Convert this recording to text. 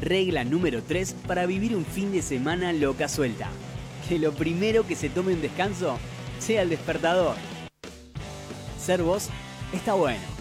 Regla número 3 para vivir un fin de semana loca suelta. Que lo primero que se tome un descanso sea el despertador. Ser vos está bueno.